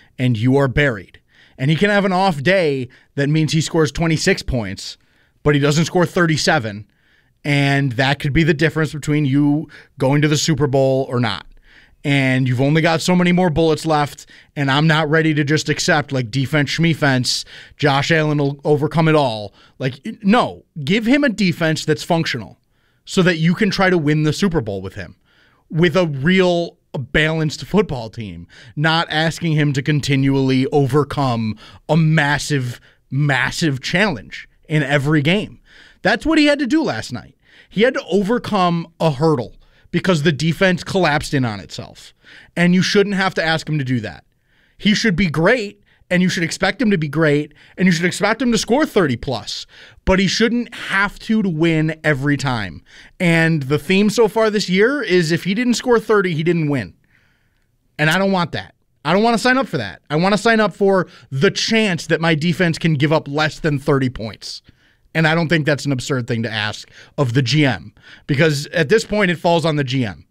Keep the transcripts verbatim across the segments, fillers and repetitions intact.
and you are buried. And he can have an off day that means he scores twenty-six points, but he doesn't score thirty-seven. And that could be the difference between you going to the Super Bowl or not. And you've only got so many more bullets left, and I'm not ready to just accept, like, defense schmefense, Josh Allen will overcome it all. Like, no, give him a defense that's functional so that you can try to win the Super Bowl with him, with a real balanced football team, not asking him to continually overcome a massive, massive challenge in every game. That's what he had to do last night. He had to overcome a hurdle because the defense collapsed in on itself. And you shouldn't have to ask him to do that. He should be great, and you should expect him to be great, and you should expect him to score thirty plus. But he shouldn't have to to win every time. And the theme so far this year is if he didn't score thirty, he didn't win. And I don't want that. I don't want to sign up for that. I want to sign up for the chance that my defense can give up less than thirty points. And I don't think that's an absurd thing to ask of the G M, because at this point it falls on the G M.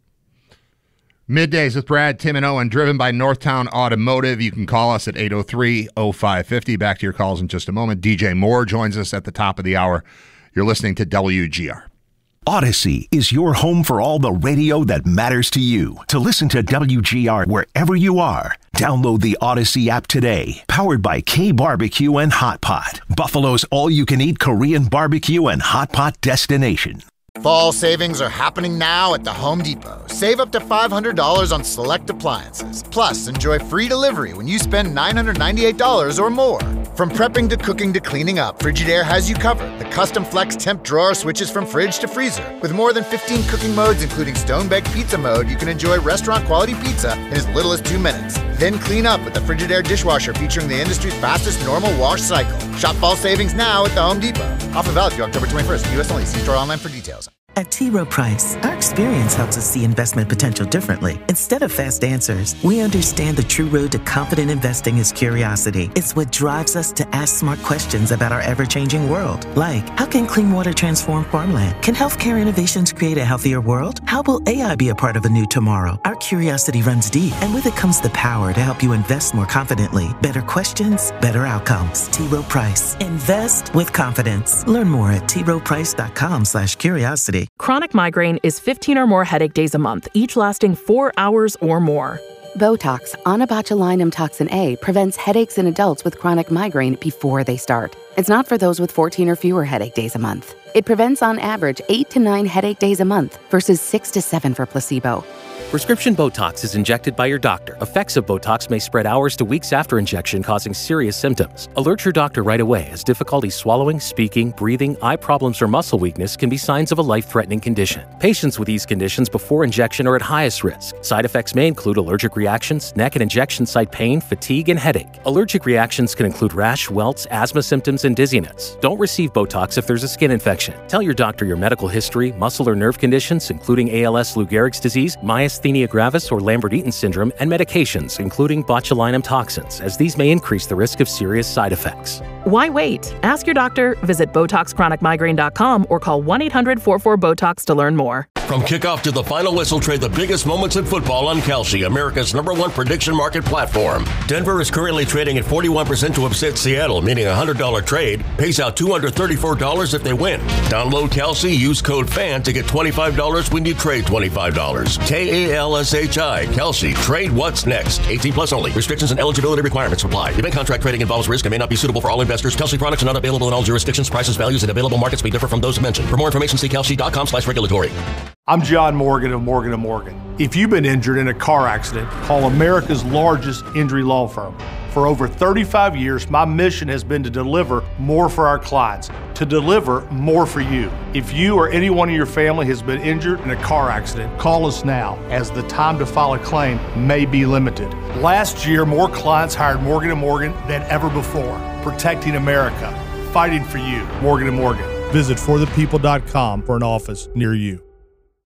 Middays with Brad, Tim, and Owen, driven by Northtown Automotive. You can call us at eight oh three, oh five five oh. Back to your calls in just a moment. D J Moore joins us at the top of the hour. You're listening to W G R. Odyssey is your home for all the radio that matters to you. To listen to W G R wherever you are, download the Odyssey app today. Powered by K-Barbecue and Hot Pot, Buffalo's all-you-can-eat Korean barbecue and hot pot destination. Fall savings are happening now at the Home Depot. Save up to five hundred dollars on select appliances. Plus, enjoy free delivery when you spend nine hundred ninety-eight dollars or more. From prepping to cooking to cleaning up, Frigidaire has you covered. The custom flex temp drawer switches from fridge to freezer. With more than fifteen cooking modes, including stone-baked pizza mode, you can enjoy restaurant-quality pizza in as little as two minutes. Then clean up with the Frigidaire dishwasher featuring the industry's fastest normal wash cycle. Shop fall savings now at the Home Depot. Offer valid through October twenty-first. U S only. See store online for details. At T. Rowe Price, our experience helps us see investment potential differently. Instead of fast answers, we understand the true road to confident investing is curiosity. It's what drives us to ask smart questions about our ever-changing world. Like, how can clean water transform farmland? Can healthcare innovations create a healthier world? How will A I be a part of a new tomorrow? Our curiosity runs deep, and with it comes the power to help you invest more confidently. Better questions, better outcomes. T. Rowe Price. Invest with confidence. Learn more at t rowe price dot com slash curiosity. Chronic migraine is fifteen or more headache days a month, each lasting four hours or more. Botox, onabotulinum toxin A, prevents headaches in adults with chronic migraine before they start. It's not for those with fourteen or fewer headache days a month. It prevents on average eight to nine headache days a month versus six to seven for placebo. Prescription Botox is injected by your doctor. Effects of Botox may spread hours to weeks after injection, causing serious symptoms. Alert your doctor right away, as difficulty swallowing, speaking, breathing, eye problems, or muscle weakness can be signs of a life-threatening condition. Patients with these conditions before injection are at highest risk. Side effects may include allergic reactions, neck and injection site pain, fatigue, and headache. Allergic reactions can include rash, welts, asthma symptoms, and dizziness. Don't receive Botox if there's a skin infection. Tell your doctor your medical history, muscle or nerve conditions, including A L S, Lou Gehrig's disease, myasthenia gravis, or Lambert-Eaton syndrome, and medications, including botulinum toxins, as these may increase the risk of serious side effects. Why wait? Ask your doctor, visit Botox Chronic Migraine dot com, or call one eight hundred four four BOTOX to learn more. From kickoff to the final whistle, trade the biggest moments in football on Kalshi, America's number one prediction market platform. Denver is currently trading at forty-one percent to upset Seattle, meaning a one hundred dollars trade pays out two hundred thirty-four dollars if they win. Download Kalshi, use code FAN to get twenty-five dollars when you trade twenty-five dollars. K A L S H I, Kalshi. Trade what's next. eighteen plus only. Restrictions and eligibility requirements apply. Event contract trading involves risk and may not be suitable for all investors. Kalshi products are not available in all jurisdictions. Prices, values, and available markets may differ from those mentioned. For more information, see kalshi dot com slash regulatory. I'm John Morgan of Morgan and Morgan. If you've been injured in a car accident, call America's largest injury law firm. For over thirty-five years, my mission has been to deliver more for our clients, to deliver more for you. If you or anyone in your family has been injured in a car accident, call us now, as the time to file a claim may be limited. Last year, more clients hired Morgan and Morgan than ever before, protecting America, fighting for you. Morgan and Morgan. Visit for the people dot com for an office near you.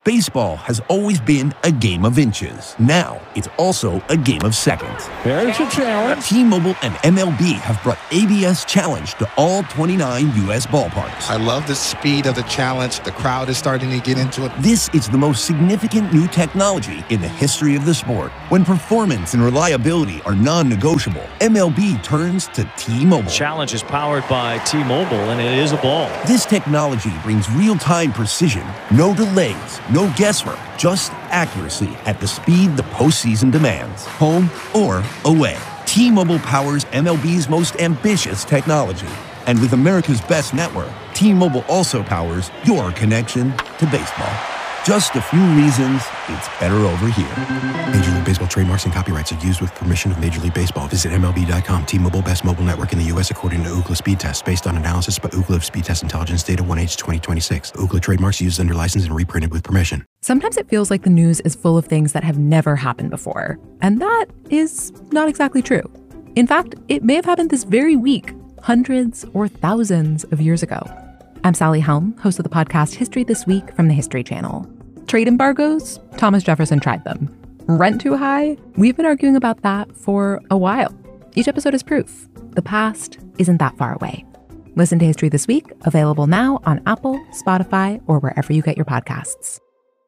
Baseball has always been a game of inches. Now, it's also a game of seconds. There's a challenge. T-Mobile and M L B have brought A B S Challenge to all twenty-nine U S ballparks. I love the speed of the challenge. The crowd is starting to get into it. This is the most significant new technology in the history of the sport. When performance and reliability are non-negotiable, M L B turns to T-Mobile. Challenge is powered by T-Mobile, and it is a ball. This technology brings real-time precision, no delays, no guesswork, just accuracy at the speed the postseason demands, home or away. T-Mobile powers M L B's most ambitious technology. And with America's best network, T-Mobile also powers your connection to baseball. Just a few reasons it's better over here. Major League Baseball trademarks and copyrights are used with permission of Major League Baseball. Visit M L B dot com. T-Mobile, best mobile network in the U S according to Ookla Speed Test, based on analysis by Ookla of Speed Test Intelligence Data one H twenty twenty-six. Ookla trademarks used under license and reprinted with permission. Sometimes it feels like the news is full of things that have never happened before. And that is not exactly true. In fact, it may have happened this very week, hundreds or thousands of years ago. I'm Sally Helm, host of the podcast History This Week from the History Channel. Trade embargoes? Thomas Jefferson tried them. Rent too high? We've been arguing about that for a while. Each episode is proof. The past isn't that far away. Listen to History This Week, available now on Apple, Spotify, or wherever you get your podcasts.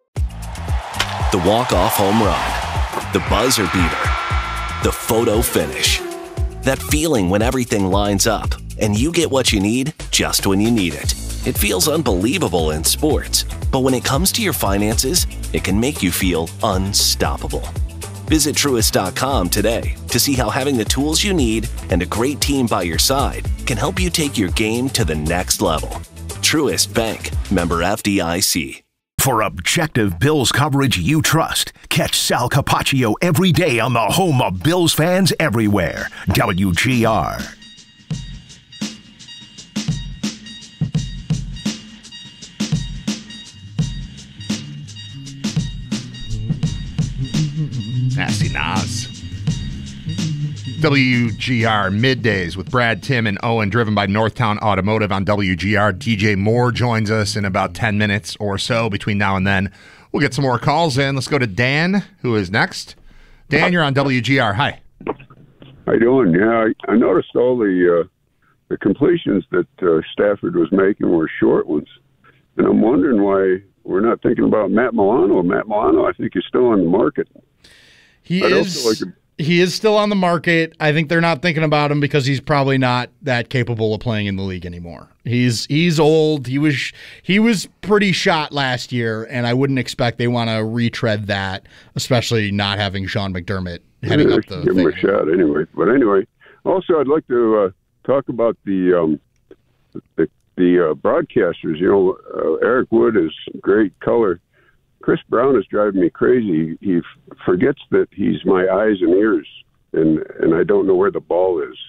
The walk-off home run, the buzzer beater, the photo finish. That feeling when everything lines up and you get what you need just when you need it. It feels unbelievable in sports, but when it comes to your finances, it can make you feel unstoppable. Visit Truist dot com today to see how having the tools you need and a great team by your side can help you take your game to the next level. Truist Bank, member F D I C. For objective Bills coverage you trust, catch Sal Capaccio every day on the home of Bills fans everywhere, W G R. Nasty Nas. W G R Middays with Brad, Tim, and Owen, driven by Northtown Automotive on W G R. D J Moore joins us in about ten minutes or so between now and then. We'll get some more calls in. Let's go to Dan, who is next. Dan, you're on W G R. Hi. How you doing? Yeah, I, I noticed all the uh, the completions that uh, Stafford was making were short ones. And I'm wondering why we're not thinking about Matt Milano. Matt Milano, I think, is still on the market. He I is. Like a, he is still on the market. I think they're not thinking about him because he's probably not that capable of playing in the league anymore. He's he's old. He was he was pretty shot last year, and I wouldn't expect they want to retread that, especially not having Sean McDermott heading yeah, up the give thing. him a shot anyway. But anyway, also I'd like to uh, talk about the um, the, the uh, broadcasters. You know, uh, Eric Wood is great color. Chris Brown is driving me crazy. He f- forgets that he's my eyes and ears, and, and I don't know where the ball is.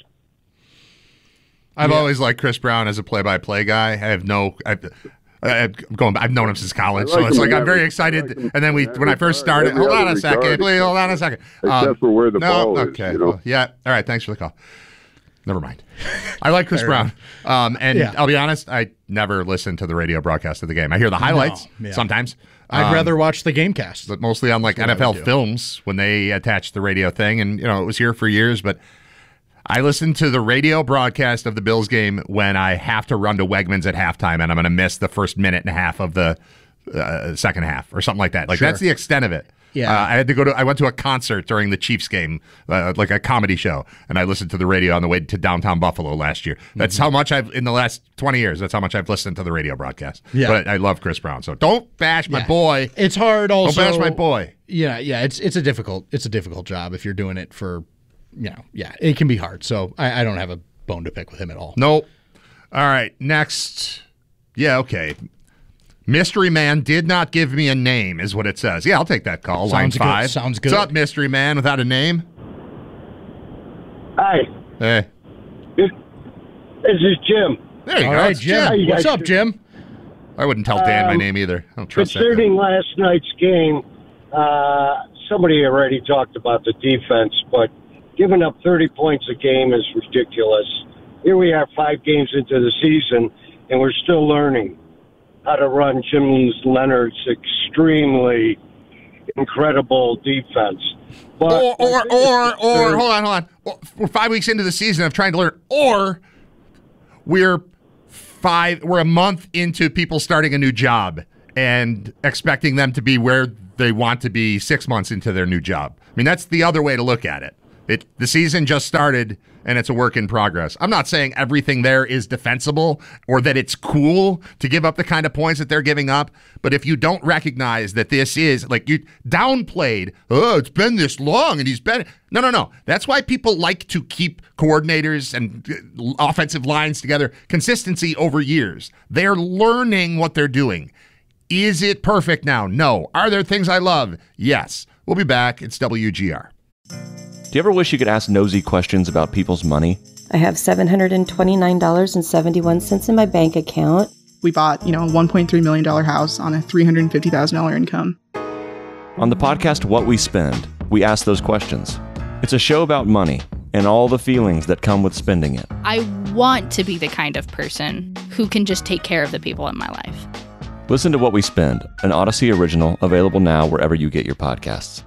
I've Yeah. always liked Chris Brown as a play-by-play guy. I have no. I've, I've going. I've known him since college, I like so it's him like in I'm very every- excited. I like him and then we, in when I every first regard, started, every hold on other a second, regard, please, hold on a second. Except for where the no, ball is, okay, you know. well, yeah, all right. Thanks for the call. Never mind. I like Chris Fair Brown, um, and Yeah. I'll be honest. I never listen to the radio broadcast of the game. I hear the highlights No, yeah. sometimes. I'd Um, rather watch the Gamecast. but mostly on like That's what I N F L would do. films when they attach the radio thing. And, you know, it was here for years, but I listen to the radio broadcast of the Bills game when I have to run to Wegmans at halftime and I'm going to miss the first minute and a half of the uh, second half or something like that. Like, Sure. that's the extent of it. Yeah. Uh, I had to go to, I went to a concert during the Chiefs game, uh, like a comedy show, and I listened to the radio on the way to downtown Buffalo last year. That's Mm-hmm. how much I've, in the last twenty years, that's how much I've listened to the radio broadcast. Yeah. But I love Chris Brown. So don't bash my Yeah. boy. It's hard also. Don't bash my boy. Yeah, yeah, it's it's a difficult it's a difficult job if you're doing it for, you know, yeah, it can be hard. So I, I don't have a bone to pick with him at all. Nope. All right, next. Yeah, okay. Mystery Man did not give me a name, is what it says. Yeah, I'll take that call. Line Sounds good. five. Sounds good. What's up, Mystery Man without a name? Hi, Hey. this, this is Jim. There you All go. right, It's Jim. How you What's guys up, doing? Jim? I wouldn't tell Dan my Um, name either. I don't trust that guy. Concerning last night's game, uh, somebody already talked about the defense, but giving up thirty points a game is ridiculous. Here we are five games into the season, and we're still learning. how to run Jim Leonard's extremely incredible defense. But or, or, or, or, hold on, hold on. Well, we're five weeks into the season of trying to learn, or we're five, we're a month into people starting a new job and expecting them to be where they want to be six months into their new job. I mean, that's the other way to look at it. It the season just started, and it's a work in progress. I'm not saying everything there is defensible or that it's cool to give up the kind of points that they're giving up, but if you don't recognize that this is, like, you downplayed, oh, it's been this long, and he's been... No, no, no. That's why people like to keep coordinators and offensive lines together. Consistency over years. They're learning what they're doing. Is it perfect now? No. Are there things I love? Yes. We'll be back. It's W G R. Do you ever wish you could ask nosy questions about people's money? I have seven hundred twenty-nine dollars and seventy-one cents in my bank account. We bought, you know, a one point three million dollars house on a three hundred fifty thousand dollars income. On the podcast What We Spend, we ask those questions. It's a show about money and all the feelings that come with spending it. I want to be the kind of person who can just take care of the people in my life. Listen to What We Spend, an Odyssey original, available now wherever you get your podcasts.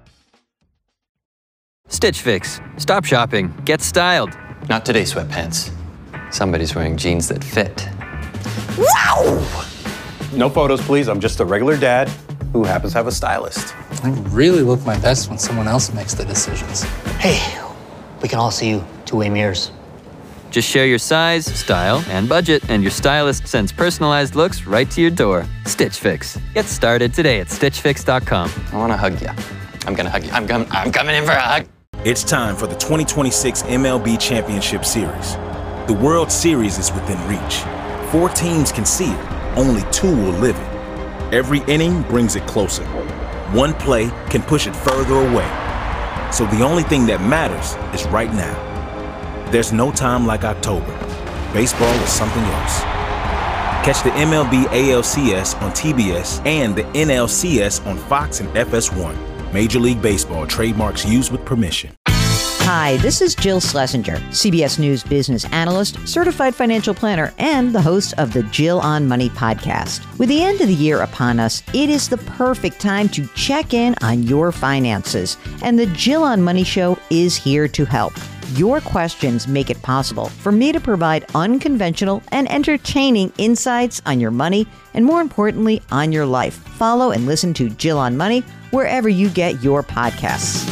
Stitch Fix. Stop shopping. Get styled. Not today, sweatpants. Somebody's wearing jeans that fit. Wow! No photos, please. I'm just a regular dad who happens to have a stylist. I really look my best when someone else makes the decisions. Hey, we can all see you two-way mirrors. Just share your size, style, and budget, and your stylist sends personalized looks right to your door. Stitch Fix. Get started today at stitch fix dot com. I want to hug you. I'm going to hug you. I'm, com- I'm coming in for a hug. It's time for the twenty twenty-six M L B Championship Series. The World Series is within reach. Four teams can see it. Only two will live it. Every inning brings it closer. One play can push it further away. So the only thing that matters is right now. There's no time like October. Baseball is something else. Catch the M L B A L C S on T B S and the N L C S on Fox and F S one. Major League Baseball trademarks used with permission. Hi, this is Jill Schlesinger, C B S News business analyst, certified financial planner, and the host of the Jill on Money podcast. With the end of the year upon us, it is the perfect time to check in on your finances. And the Jill on Money show is here to help. Your questions make it possible for me to provide unconventional and entertaining insights on your money and, more importantly, on your life. Follow and listen to Jill on Money wherever you get your podcasts.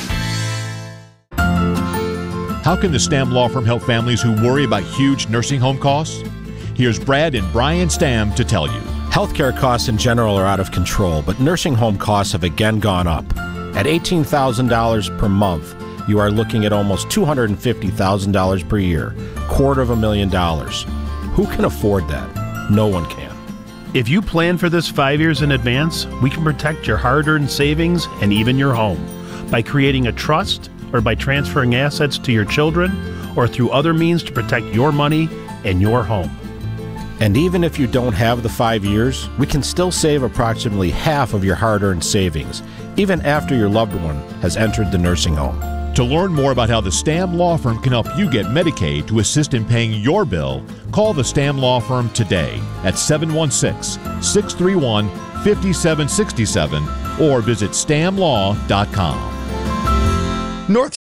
How can the Stamm Law Firm help families who worry about huge nursing home costs? Here's Brad and Brian Stamm to tell you. Healthcare costs in general are out of control, but nursing home costs have again gone up. At eighteen thousand dollars per month, you are looking at almost two hundred fifty thousand dollars per year, quarter of a million dollars. Who can afford that? No one can. If you plan for this five years in advance, we can protect your hard-earned savings and even your home by creating a trust or by transferring assets to your children or through other means to protect your money and your home. And even if you don't have the five years, we can still save approximately half of your hard-earned savings, even after your loved one has entered the nursing home. To learn more about how the Stamm Law Firm can help you get Medicaid to assist in paying your bill, call the Stamm Law Firm today at seven one six, six three one, five seven six seven or visit stam law dot com. North.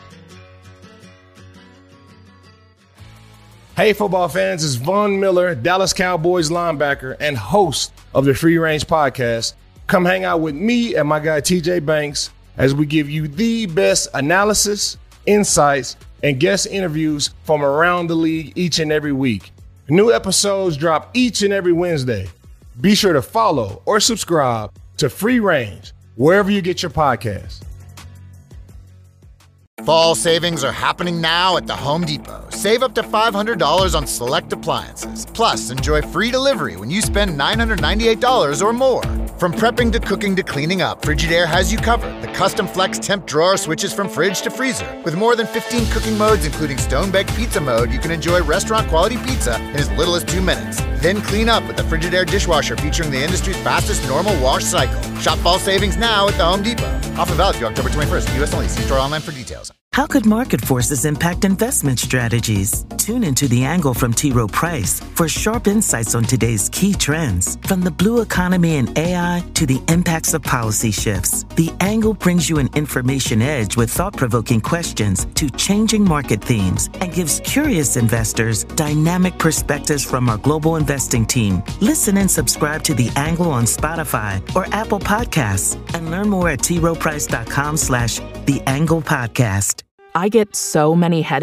Hey, football fans, it's Von Miller, Dallas Cowboys linebacker and host of the Free Range Podcast. Come hang out with me and my guy T J Banks as we give you the best analysis, insights, and guest interviews from around the league each and every week. New episodes drop each and every Wednesday. Be sure to follow or subscribe to Free Range wherever you get your podcasts. Fall savings are happening now at the Home Depot. Save up to five hundred dollars on select appliances. Plus, enjoy free delivery when you spend nine hundred ninety-eight dollars or more. From prepping to cooking to cleaning up, Frigidaire has you covered. The custom flex temp drawer switches from fridge to freezer. With more than fifteen cooking modes, including stone-baked pizza mode, you can enjoy restaurant-quality pizza in as little as two minutes. Then clean up with the Frigidaire dishwasher featuring the industry's fastest normal wash cycle. Shop fall savings now at the Home Depot. Offer valid through October twenty-first. U S only. See store online for details. How could market forces impact investment strategies? Tune into The Angle from T. Rowe Price for sharp insights on today's key trends, from the blue economy and A I to the impacts of policy shifts. The Angle brings you an information edge with thought-provoking questions to changing market themes and gives curious investors dynamic perspectives from our global investing team. Listen and subscribe to The Angle on Spotify or Apple Podcasts and learn more at t rowe price dot com slash The Angle Podcast. I get so many headaches